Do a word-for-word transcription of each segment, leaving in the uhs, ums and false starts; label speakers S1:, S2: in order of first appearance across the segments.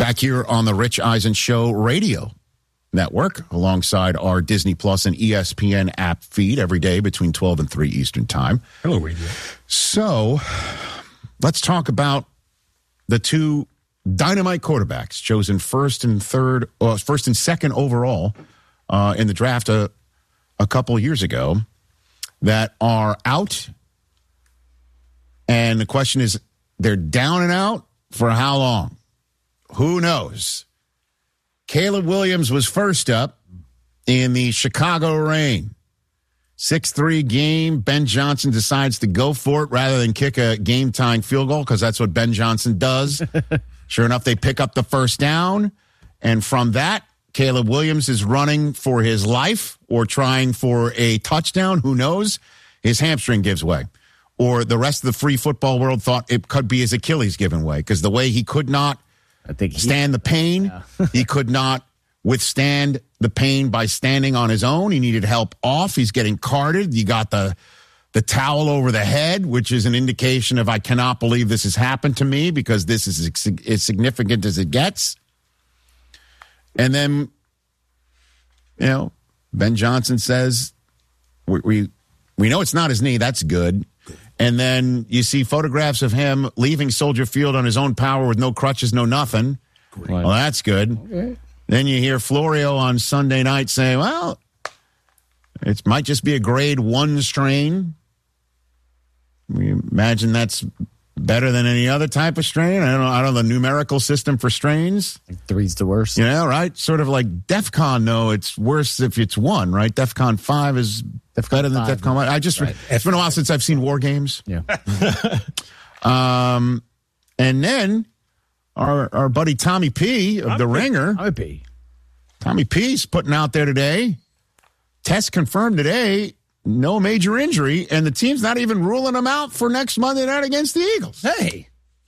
S1: Back here on the Rich Eisen Show radio network, alongside our Disney Plus and E S P N app feed every day between twelve and three Eastern Time.
S2: Hello, radio.
S1: So let's talk about the two dynamite quarterbacks chosen first and third, or first and second overall uh, in the draft a, a couple years ago that are out. And the question is, they're down and out for how long? Who knows? Caleb Williams was first up in the Chicago rain. six three game. Ben Johnson decides to go for it rather than kick a game-tying field goal, because that's what Ben Johnson does. Sure enough, they pick up the first down. And from that, Caleb Williams is running for his life or trying for a touchdown. Who knows? His hamstring gives way. Or the rest of the free football world thought it could be his Achilles giving way, because the way he could not I think he, stand the pain, yeah. He could not withstand the pain by standing on his own. He needed help off. He's getting carted. You got the the towel over the head, which is an indication of, I cannot believe this has happened to me, because this is as significant as it gets. And then, you know, Ben Johnson says, we we, we know it's not his knee. That's good. And then you see photographs of him leaving Soldier Field on his own power with no crutches, no nothing. Great. Well, that's good. Okay. Then you hear Florio on Sunday night saying, well, it might just be a grade one strain. We imagine that's better than any other type of strain. I don't know. I don't know the numerical system for strains.
S3: Like three's the worst.
S1: You know, right? Sort of like DEFCON, no, it's worse if it's one, right? DEFCON five is DEFCON better than five, DEFCON one. I just, right. It's been a while since I've seen War Games.
S3: Yeah.
S1: um, and then our our buddy Tommy P of
S3: Tommy
S1: The Ringer.
S3: Tommy P.
S1: Tommy P's putting out there today. Test confirmed today. No major injury, and the team's not even ruling him out for next Monday night against the Eagles.
S3: Hey.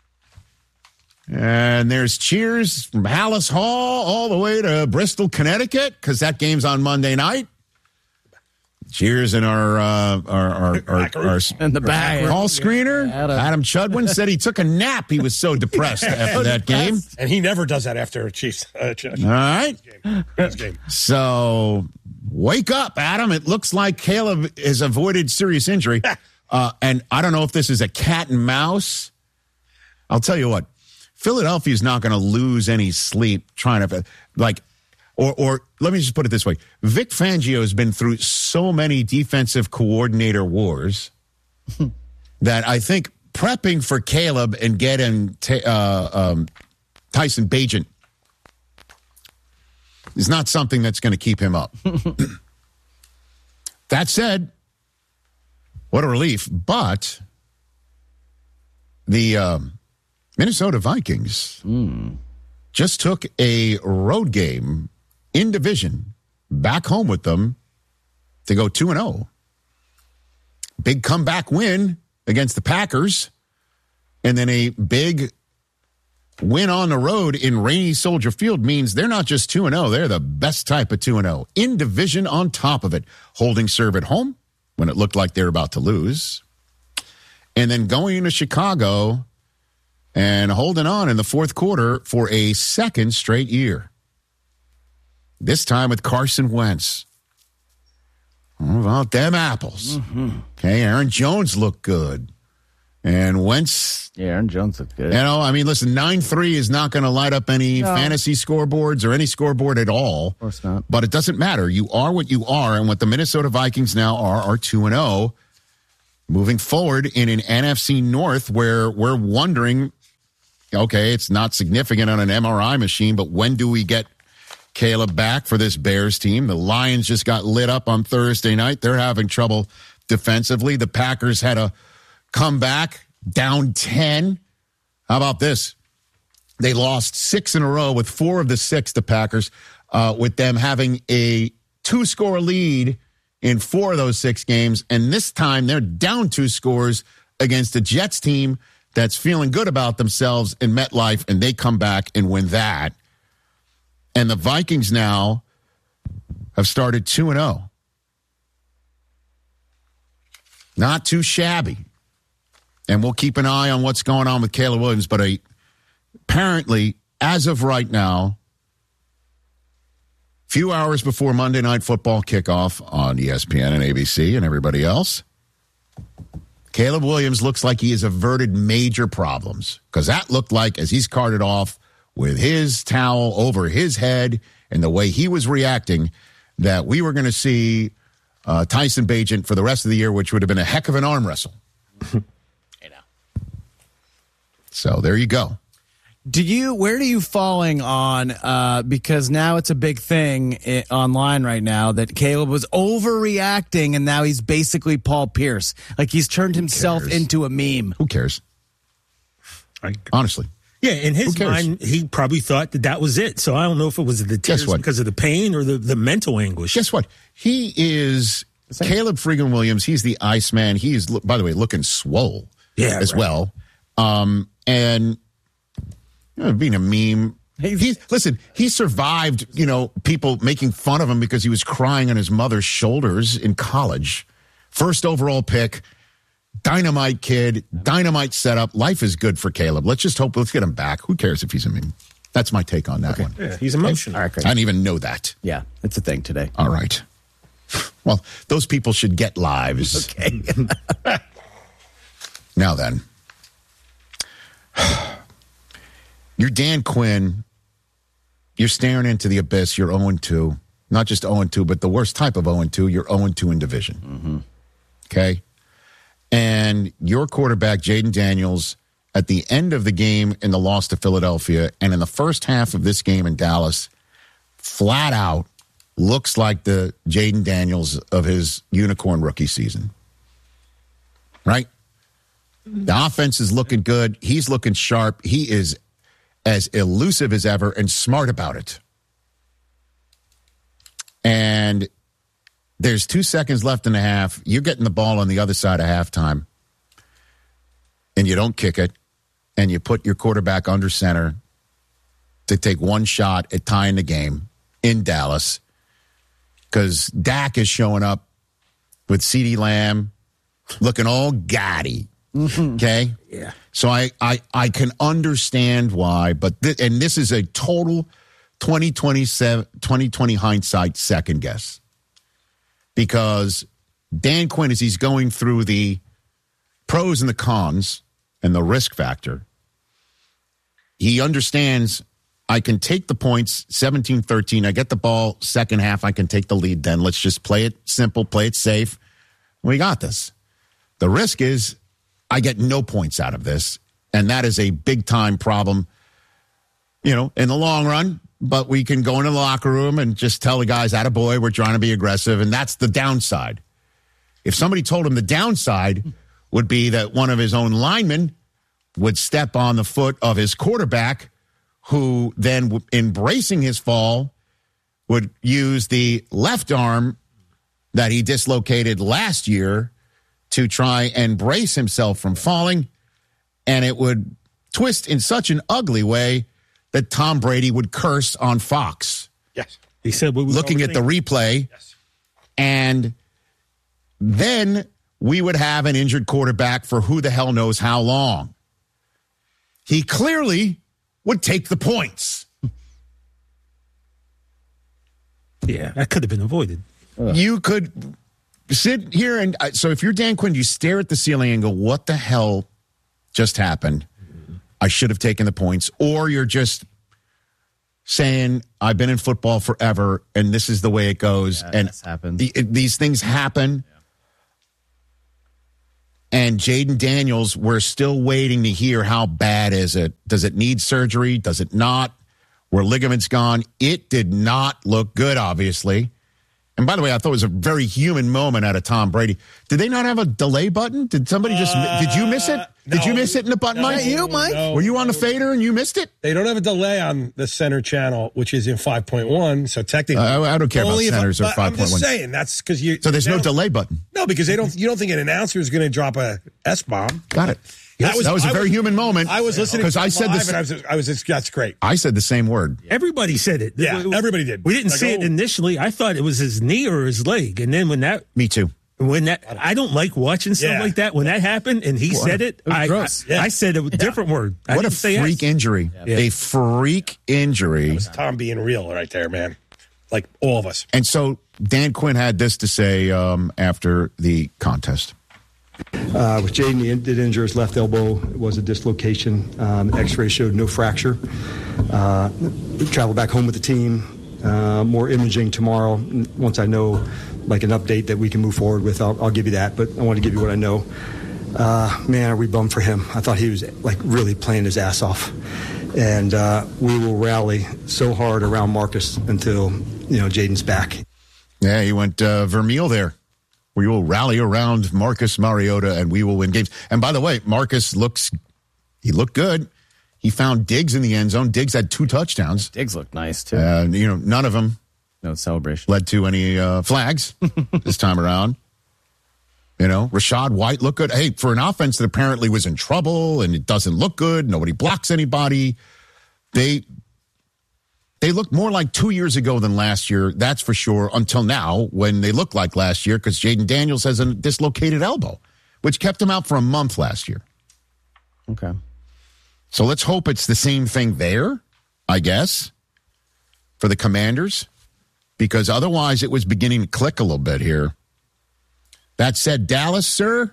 S1: And there's cheers from Hallis Hall all the way to Bristol, Connecticut, because that game's on Monday night. Cheers in our uh, our our, our, our
S3: in the back
S1: call screener. Adam. Adam Chudwin said he took a nap. He was so depressed after that game,
S2: and he never does that after a Chiefs. Uh,
S1: all right.
S2: Game. Game.
S1: So wake up, Adam. It looks like Caleb has avoided serious injury, uh, and I don't know if this is a cat and mouse. I'll tell you what. Philadelphia's not going to lose any sleep trying to like. Or, or let me just put it this way. Vic Fangio has been through so many defensive coordinator wars that I think prepping for Caleb and getting t- uh, um, Tyson Bagent is not something that's going to keep him up. That said, what a relief. But the um, Minnesota Vikings mm. just took a road game in division, back home with them to go two and oh. Big comeback win against the Packers, and then a big win on the road in rainy Soldier Field means they're not just two and oh, they're the best type of two and oh. In division on top of it, holding serve at home when it looked like they were about to lose, and then going into Chicago and holding on in the fourth quarter for a second straight year. This time with Carson Wentz. What about them apples? Mm-hmm. Okay, Aaron Jones looked good. And Wentz...
S3: Yeah, Aaron Jones looked good.
S1: You know, I mean, listen, nine three is not going to light up any no. fantasy scoreboards or any scoreboard at all.
S3: Of course not.
S1: But it doesn't matter. You are what you are, and what the Minnesota Vikings now are are two and oh. Moving forward in an N F C North where we're wondering, okay, it's not significant on an M R I machine, but when do we get Caleb back for this Bears team? The Lions just got lit up on Thursday night. They're having trouble defensively. The Packers had a comeback down ten. How about this? They lost six in a row with four of the six, the Packers, uh, with them having a two-score lead in four of those six games. And this time they're down two scores against a Jets team that's feeling good about themselves in MetLife, and they come back and win that. And the Vikings now have started two and oh. Not too shabby. And we'll keep an eye on what's going on with Caleb Williams. But a, apparently, as of right now, few hours before Monday Night Football kickoff on E S P N and A B C and everybody else, Caleb Williams looks like he has averted major problems, because that looked like, as he's carted off with his towel over his head and the way he was reacting, that we were going to see uh, Tyson Bagent for the rest of the year, which would have been a heck of an arm wrestle. You know. So there you go.
S3: Do you, where are you falling on, uh, because now it's a big thing I- online right now that Caleb was overreacting and now he's basically Paul Pierce. Like he's turned himself
S1: cares?
S3: into a meme.
S1: Who cares?
S2: I,
S1: Honestly.
S2: yeah, in his
S1: Who cares?
S2: mind, he probably thought that that was it. So I don't know if it was the tears
S1: what?
S2: because of the pain or the, the mental anguish.
S1: Guess what? He is Caleb Freegan Williams. He's the Iceman. He's, by the way, looking swole
S2: Yeah,
S1: as
S2: right.
S1: well. Um, and you know, being a meme. He, listen, he survived, you know, people making fun of him because he was crying on his mother's shoulders in college. First overall pick, dynamite kid, dynamite setup. Life is good for Caleb. Let's just hope, let's get him back. Who cares if he's a meme? That's my take on that
S3: Okay.
S1: one.
S2: Yeah, he's emotional.
S3: All right, great.
S1: I didn't even know that.
S3: Yeah, it's a thing today.
S1: All right. Well, those people should get lives.
S3: Okay.
S1: Now then, you're Dan Quinn. You're staring into the abyss. You're oh and two. Not just oh and two, but the worst type of oh and two. You're oh and two in division.
S3: Mm-hmm.
S1: Okay? And your quarterback, Jaden Daniels, at the end of the game in the loss to Philadelphia and in the first half of this game in Dallas, flat out looks like the Jaden Daniels of his unicorn rookie season. Right? The offense is looking good. He's looking sharp. He is as elusive as ever and smart about it. And there's two seconds left in the half. You're getting the ball on the other side of halftime, and you don't kick it, and you put your quarterback under center to take one shot at tying the game in Dallas, because Dak is showing up with CeeDee Lamb looking all gaudy. Mm-hmm. Okay?
S2: Yeah.
S1: So I, I, I can understand why, but th- and this is a total twenty twenty hindsight second guess. Because Dan Quinn, as he's going through the pros and the cons and the risk factor, he understands I can take the points seventeen thirteen. I get the ball second half. I can take the lead then. Let's just play it simple, play it safe. We got this. The risk is I get no points out of this, and that is a big-time problem, you know, in the long run. But we can go into the locker room and just tell the guys, attaboy, we're trying to be aggressive, and that's the downside. If somebody told him the downside would be that one of his own linemen would step on the foot of his quarterback, who then, embracing his fall, would use the left arm that he dislocated last year to try and brace himself from falling, and it would twist in such an ugly way that Tom Brady would curse on Fox.
S2: Yes. He said, what we
S1: looking at the replay,
S2: yes.
S1: And then we would have an injured quarterback for who the hell knows how long. He clearly would take the points.
S2: Yeah, that could have been avoided.
S1: Ugh. You could sit here and uh, so if you're Dan Quinn, you stare at the ceiling and go, what the hell just happened? I should have taken the points. Or you're just saying, I've been in football forever and this is the way it goes.
S3: Yeah,
S1: and
S3: happens.
S1: The, these things happen. Yeah. And Jaden Daniels, we're still waiting to hear how bad is it. Does it need surgery? Does it not? Were ligaments gone? It did not look good, obviously. And by the way, I thought it was a very human moment out of Tom Brady. Did they not have a delay button? Did somebody just, uh, did you miss it? Did
S2: no,
S1: you miss it in the button,
S2: no,
S1: Mike?
S3: You, Mike?
S2: No,
S1: Were you on
S2: no.
S1: the fader and you missed it?
S4: They don't have a delay on the center channel, which is in five point one. So technically,
S1: Uh, I don't care about
S4: only if-
S1: centers or
S4: but
S1: five
S4: I'm
S1: point one.
S4: just saying that's because you.
S1: So there's no
S4: they don't-
S1: delay button.
S4: No, because they don't. You don't think an announcer is going to drop a S bomb?
S1: Got it. Yes, that was a
S4: I
S1: very human moment.
S4: I was listening
S1: because
S4: to
S1: I said
S4: live
S1: this.
S4: and I was. I was just, that's great.
S1: I said the same word.
S2: Everybody said it.
S4: Yeah,
S2: We-
S4: everybody did.
S2: We didn't
S4: Like,
S2: see it
S4: oh.
S2: initially. I thought it was his knee or his leg. And then when that,
S1: Me too.
S2: When that, I don't like watching stuff
S4: Yeah.
S2: like that. When that happened and he said it,
S3: was
S2: I,
S3: gross.
S2: I,
S4: Yeah.
S2: I said a different word. I
S1: What a
S2: didn't say
S1: freak
S2: yes.
S1: injury.
S2: Yeah.
S1: A freak injury.
S4: Tom being real right there, man. Like all of us.
S1: And so Dan Quinn had this to say um, after the contest.
S5: Uh, with Jaden, he did injure his left elbow. It was a dislocation. Um, X-ray showed no fracture. Uh, we traveled back home with the team. Uh, more imaging tomorrow. Once I know, like an update that we can move forward with, I'll, I'll give you that. But I want to give you what I know. Uh, man, are we bummed for him? I thought he was like really playing his ass off, and uh, we will rally so hard around Marcus until you know Jaden's back.
S1: Yeah, he went uh, Vermeil there. We will rally around Marcus Mariota and we will win games. And by the way, Marcus looks, he looked good. He found Diggs in the end zone. Diggs had two touchdowns.
S3: Diggs looked nice, too.
S1: And, you know, none of them
S3: No celebration.
S1: led to any uh, flags this time around. You know, Rashad White looked good. Hey, for an offense that apparently was in trouble and it doesn't look good, nobody blocks anybody, they they look more like two years ago than last year, that's for sure, until now when they look like last year because Jaden Daniels has a dislocated elbow, which kept him out for a month last year.
S3: Okay.
S1: So let's hope it's the same thing there, I guess, for the Commanders, because otherwise it was beginning to click a little bit here. That said, Dallas, sir,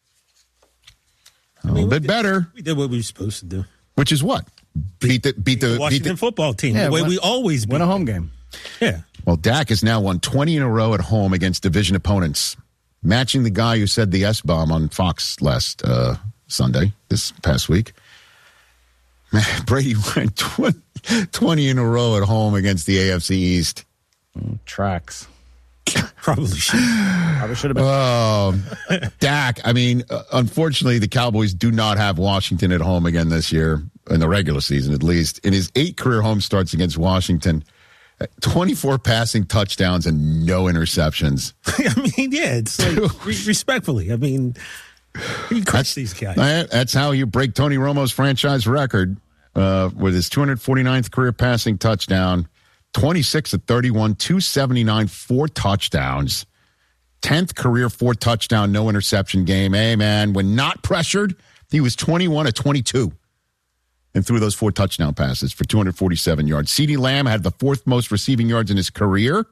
S1: a little bit
S2: did,
S1: better.
S2: We did what we were supposed to do.
S1: Which is what? Beat the beat the
S2: The
S1: beat
S2: Washington
S1: the.
S2: football team,
S3: Yeah,
S2: the way
S3: win-
S2: we always beat
S3: Win a
S2: them.
S3: home game.
S2: Yeah.
S1: Well, Dak has now won twenty in a row at home against division opponents, matching the guy who said the S-bomb on Fox last uh, Sunday, this past week. Man, Brady went twenty in a row at home against the A F C East.
S3: Tracks.
S2: Probably should.
S3: Probably should have been.
S1: Um, Dak, I mean, uh, unfortunately, the Cowboys do not have Washington at home again this year, in the regular season at least. In his eight career home starts against Washington, twenty-four passing touchdowns and no interceptions.
S2: I mean, yeah, it's like, re- respectfully. I mean, you crush these guys.
S1: That- That's how you break Tony Romo's franchise record uh, with his two hundred forty-ninth career passing touchdown, twenty-six at thirty-one, two seventy-nine, four touchdowns, tenth career four touchdown, no interception game. Hey, man, when not pressured, he was twenty-one at twenty-two and threw those four touchdown passes for two hundred forty-seven yards. CeeDee Lamb had the fourth most receiving yards in his career.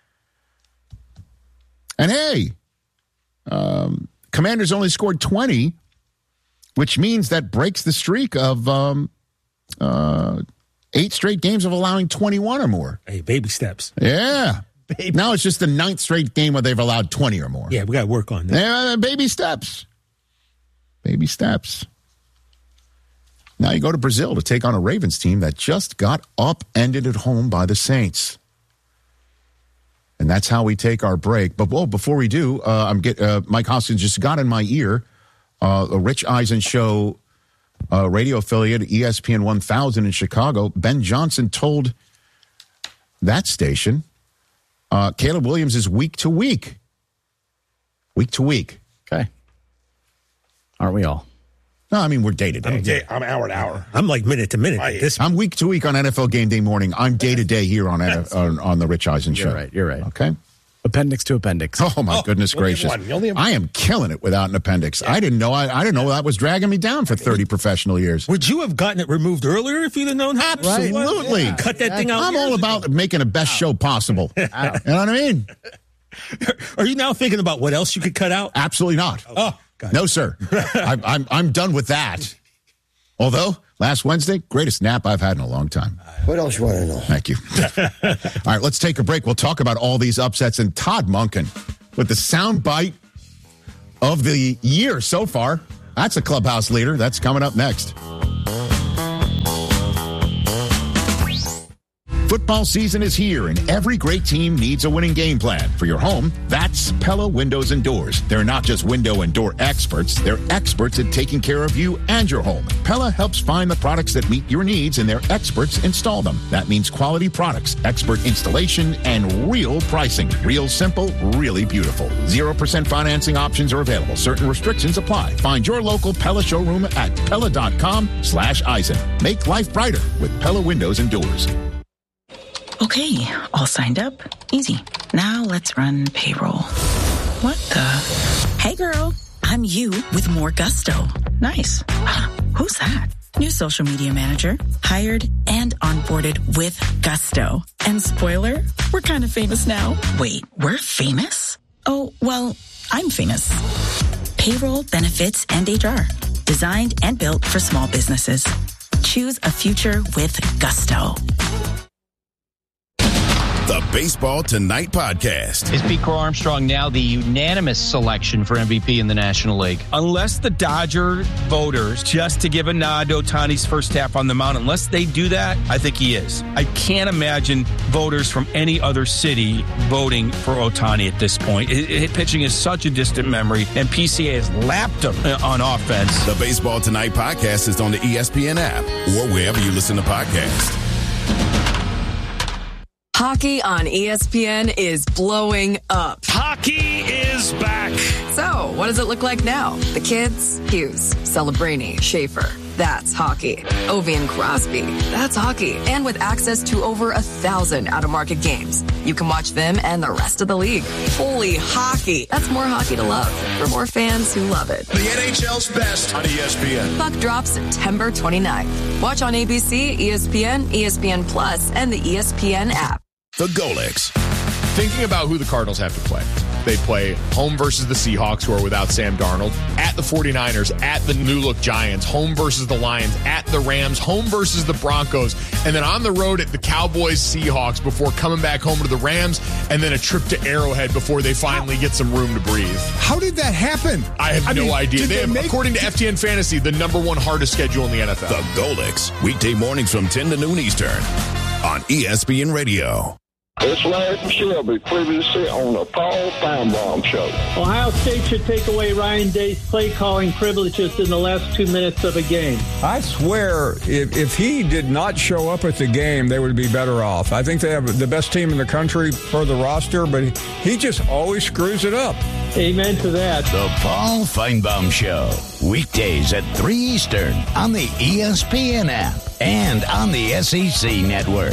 S1: And hey, um, Commanders only scored twenty, which means that breaks the streak of um, uh, eight straight games of allowing twenty-one or more.
S2: Hey, baby steps.
S1: Yeah. Now it's just the ninth straight game where they've allowed twenty or more.
S2: Yeah, we got to work on that.
S1: Yeah, baby steps. Baby steps. Now you go to Brazil to take on a Ravens team that just got upended at home by the Saints. And that's how we take our break. But, well, before we do, uh, I'm get uh, Mike Hoskins just got in my ear uh, a Rich Eisen Show uh, radio affiliate, E S P N one thousand in Chicago. Ben Johnson told that station uh, Caleb Williams is week to week. Week to week.
S3: Okay. Aren't we all?
S1: No, I mean, we're day to day.
S4: Yeah, I'm hour to hour.
S2: I'm like minute to minute.
S4: Right.
S2: This
S1: I'm week to week on N F L Game Day morning. I'm day to day here on, N F L, on on the Rich Eisen Show.
S3: You're right. You're right.
S1: Okay.
S3: Appendix to appendix.
S1: Oh my
S4: Oh,
S1: goodness
S4: you only have
S1: gracious!
S4: one. You only have
S1: I am killing it without an appendix. I didn't know. I, I didn't know that was dragging me down for thirty professional years.
S2: would you have gotten it removed earlier if you'd have known how?
S1: Absolutely.
S3: Yeah.
S2: Cut that thing out.
S1: I'm all
S2: years
S1: about making the best show possible. You know what I mean?
S2: ago. Are you now thinking about what else you could cut out?
S1: Absolutely not.
S2: Oh, God.
S1: No, sir. I'm, I'm I'm done with that. Although last Wednesday, greatest nap I've had in a long time.
S6: What else you want to know?
S1: Thank you. All right, let's take a break. We'll talk about all these upsets and Todd Monken with the sound bite of the year so far. That's a clubhouse leader. That's coming up next. Football season is here, and every great team needs a winning game plan. For your home, that's Pella Windows and Doors. They're not just window and door experts, they're experts at taking care of you and your home. Pella helps find the products that meet your needs, and their experts install them. That means quality products, expert installation, and real pricing. Real simple, really beautiful. zero percent financing options are available. Certain restrictions apply. Find your local Pella showroom at Pella.com slash Eisen. Make life brighter with Pella Windows and Doors.
S7: Okay, all signed up. Easy. Now let's run payroll.
S6: What the? Hey, girl. I'm you with more gusto. Nice. Who's that? New social media manager. Hired and onboarded with gusto. And spoiler, we're kind of famous now. Wait, we're famous? Oh, well, I'm famous. Payroll, benefits, and H R. Designed and built for small businesses. Choose a future with gusto.
S7: The Baseball Tonight podcast.
S8: Is Pete Crow Armstrong now the unanimous selection for M V P in the National League?
S9: Unless the Dodger voters, just to give a nod to Ohtani's first half on the mound, unless they do that, I think he is. I can't imagine voters from any other city voting for Ohtani at this point. It, it, pitching is such a distant memory, and P C A has lapped him on offense.
S7: The Baseball Tonight podcast is on the E S P N app or wherever you listen to podcasts.
S10: Hockey on E S P N is blowing up.
S11: Hockey is back.
S10: So, what does it look like now? The kids? Hughes, Celebrini, Schaefer. That's hockey. Ovi and Crosby. That's hockey. And with access to over a thousand out-of-market games, you can watch them and the rest of the league. Holy hockey. That's more hockey to love for more fans who love it.
S7: The N H L's best on E S P N.
S10: Puck drops September twenty-ninth. Watch on A B C, E S P N, E S P N Plus, and the E S P N app.
S7: The Golix.
S12: Thinking about who the Cardinals have to play. They play home versus the Seahawks, who are without Sam Darnold, at the 49ers, at the new-look Giants, home versus the Lions, at the Rams, home versus the Broncos, and then on the road at the Cowboys, Seahawks, before coming back home to the Rams, and then a trip to Arrowhead before they finally get some room to breathe.
S13: How did that happen?
S12: I have
S13: I
S12: no
S13: mean,
S12: idea. They
S13: they
S12: have,
S13: make,
S12: according to F T N Fantasy, the number one hardest schedule in the N F L.
S7: The Golix. Weekday mornings from ten to noon Eastern on E S P N Radio.
S14: It's Larry Shelby, previously on the Paul Feinbaum Show.
S15: Ohio State should take away Ryan Day's play calling privileges in the last two minutes of a game.
S13: I swear, if, if he did not show up at the game, they would be better off. I think they have the best team in the country for the roster, but he just always screws it up.
S15: Amen to that.
S16: The Paul Feinbaum Show, weekdays at three Eastern on the E S P N app and on the S E C network.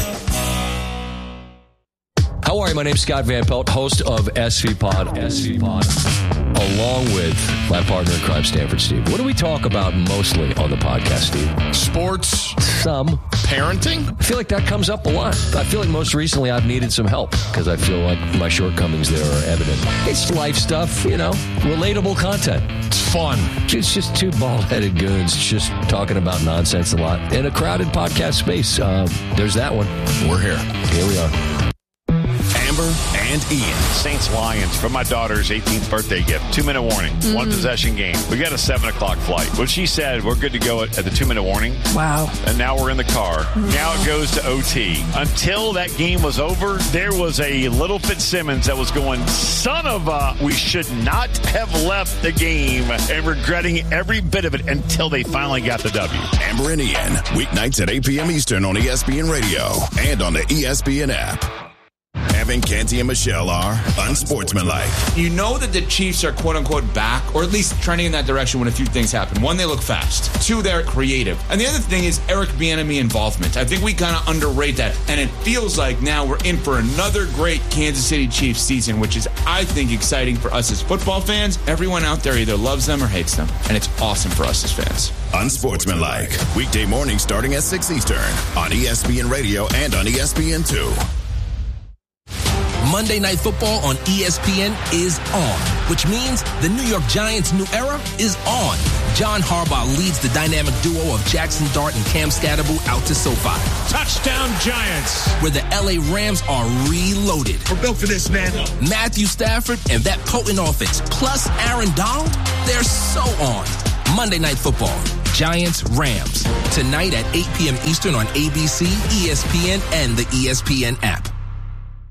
S17: How are you? My name's Scott Van Pelt, host of S V Pod, S V Pod, along with my partner in crime, Stanford Steve. What do we talk about mostly on the podcast, Steve?
S12: Sports.
S17: Some.
S12: Parenting?
S17: I feel like that comes up a lot. I feel like most recently I've needed some help because I feel like my shortcomings there are evident. It's life stuff, you know, relatable content.
S12: It's fun.
S17: It's just two bald-headed goons just talking about nonsense a lot in a crowded podcast space. Uh, there's that one.
S12: We're here.
S17: Here we are.
S7: Amber and Ian.
S11: Saints Lions for my daughter's eighteenth birthday gift. Two minute warning. Mm-hmm. One possession game. We got a seven o'clock flight. When she said we're good to go at, at the two minute warning.
S10: Wow.
S11: And now we're in the car. Mm-hmm. Now it goes to O T. Until that game was over, there was a little Fitzsimmons that was going, son of a, we should not have left the game, and regretting every bit of it until they finally got the W.
S7: Amber and Ian. Weeknights at eight p.m. Eastern on E S P N Radio and on the E S P N app. Evan, Canty, and Michelle are unsportsmanlike.
S18: You know that the Chiefs are quote-unquote back, or at least trending in that direction when a few things happen. One, they look fast. Two, they're creative. And the other thing is Eric Bieniemy involvement. I think we kind of underrate that. And it feels like now we're in for another great Kansas City Chiefs season, which is, I think, exciting for us as football fans. Everyone out there either loves them or hates them. And it's awesome for us as fans.
S7: Unsportsmanlike. Weekday mornings starting at six Eastern on E S P N Radio and on E S P N two.
S19: Monday Night Football on E S P N is on, which means the New York Giants' new era is on. John Harbaugh leads the dynamic duo of Jackson Dart and Cam Scatterbo out to SoFi.
S11: Touchdown Giants!
S19: Where the L A Rams are reloaded.
S7: We're built for this, man.
S19: Matthew Stafford and that potent offense, plus Aaron Donald, they're so on. Monday Night Football, Giants, Rams. Tonight at eight p.m. Eastern on A B C, E S P N, and the E S P N app.